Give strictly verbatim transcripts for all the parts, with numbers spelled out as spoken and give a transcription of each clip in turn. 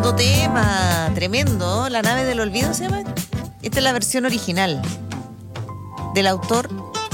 tremendo tema, tremendo. La nave del olvido se llama. Esta es la versión original del autor.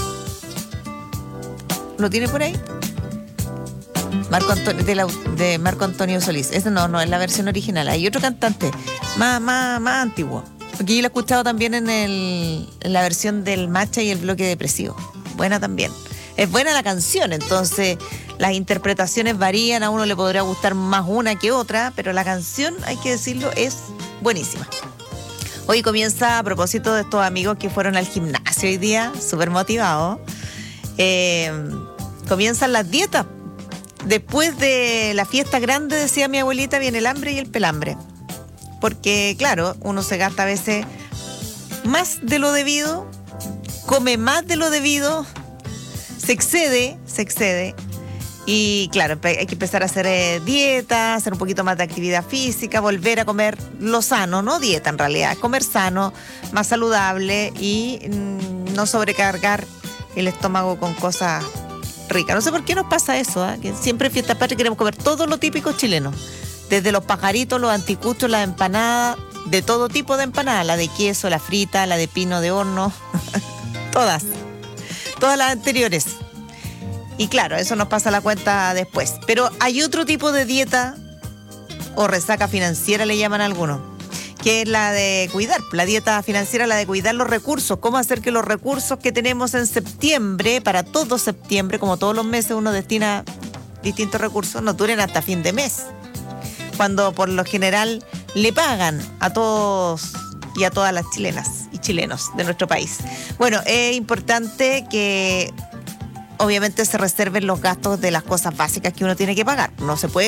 ¿Lo tiene por ahí? Marco Antonio, de, la, de Marco Antonio Solís. Ese no, no es la versión original. Hay otro cantante más, más, más antiguo. Porque yo lo he escuchado también en, el, en la versión del Macha y el Bloque Depresivo. Buena también. Es buena la canción, entonces las interpretaciones varían, a uno le podría gustar más una que otra, pero la canción, hay que decirlo, es buenísima. Hoy comienza, a propósito de estos amigos que fueron al gimnasio hoy día, súper motivados, eh, comienzan las dietas. Después de la fiesta grande, decía mi abuelita, viene el hambre y el pelambre. Porque, claro, uno se gasta a veces más de lo debido, come más de lo debido, se excede, se excede. Y claro, hay que empezar a hacer eh, dieta, hacer un poquito más de actividad física, volver a comer lo sano, no dieta en realidad, comer sano, más saludable y mmm, no sobrecargar el estómago con cosas ricas. No sé por qué nos pasa eso, ¿eh? Que siempre en Fiesta Patria queremos comer todo lo típico chileno. Desde los pajaritos, los anticuchos, las empanadas, de todo tipo de empanadas, la de queso, la frita, la de pino de horno, todas, todas las anteriores. Y claro, eso nos pasa la cuenta después. Pero hay otro tipo de dieta, o resaca financiera le llaman algunos, que es la de cuidar, la dieta financiera, la de cuidar los recursos. ¿Cómo hacer que los recursos que tenemos en septiembre, para todo septiembre, como todos los meses uno destina distintos recursos, nos duren hasta fin de mes? Cuando por lo general le pagan a todos y a todas las chilenas y chilenos de nuestro país. Bueno, es importante que obviamente se reserven los gastos de las cosas básicas que uno tiene que pagar. No se puede